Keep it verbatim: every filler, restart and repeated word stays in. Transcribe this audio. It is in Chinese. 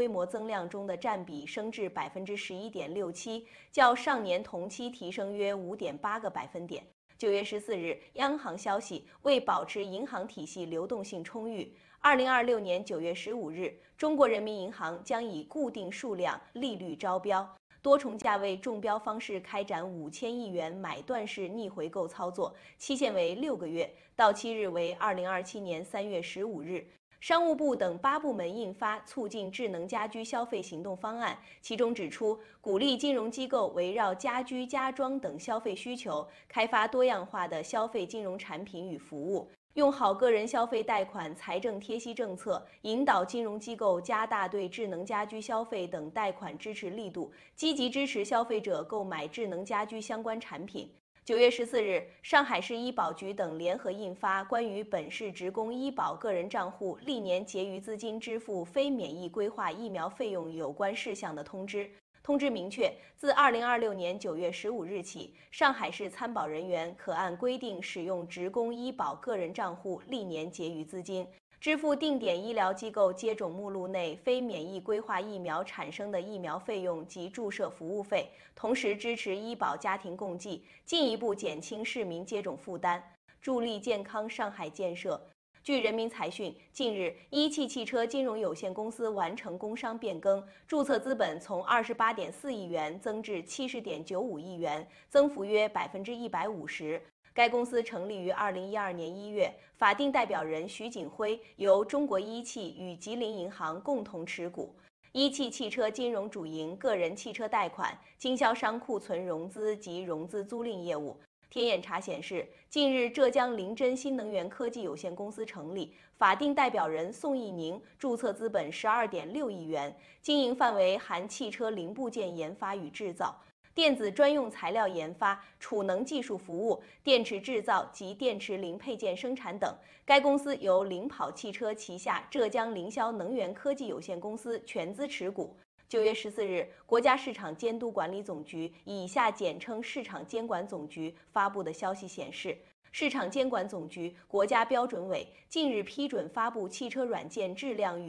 规模增量中的占比升至百分之十一点六七，较上年同期提升约五点八个百分点。九月十四日，央行消息，为保持银行体系流动性充裕，二零二六年九月十五日，中国人民银行将以固定数量、利率招标、多重价位中标方式开展五千亿元买断式逆回购操作，期限为六个月，到期日为二零二七年三月十五日。商务部等八部门印发促进智能家居消费行动方案，其中指出，鼓励金融机构围绕家居、家装等消费需求，开发多样化的消费金融产品与服务，用好个人消费贷款财政贴息政策，引导金融机构加大对智能家居消费等贷款支持力度，积极支持消费者购买智能家居相关产品。九月十四日，上海市医保局等联合印发关于本市职工医保个人账户历年结余资金支付非免疫规划疫苗费用有关事项的通知。通知明确，自二零二六年九月十五日起，上海市参保人员可按规定使用职工医保个人账户历年结余资金，支付定点医疗机构接种目录内非免疫规划疫苗产生的疫苗费用及注射服务费，同时支持医保家庭共济，进一步减轻市民接种负担，助力健康上海建设。据人民财讯，近日，一汽汽车金融有限公司完成工商变更，注册资本从二十八点四亿元增至七十点九五亿元，增幅约百分之一百五十。该公司成立于二零一二年一月，法定代表人徐景辉由中国一汽与吉林银行共同持股。一汽汽车金融主营个人汽车贷款、经销商库存融资及融资租赁业务。天眼查显示，近日浙江临臻新能源科技有限公司成立，法定代表人宋义宁，注册资本十二点六亿元，经营范围含汽车零部件研发与制造、电子专用材料研发、储能技术服务、电池制造及电池零配件生产等。该公司由领跑汽车旗下浙江凌霄能源科技有限公司全资持股。九月十四日，国家市场监督管理总局（以下简称市场监管总局）发布的消息显示，市场监管总局、国家标准委近日批准发布汽车软件质量与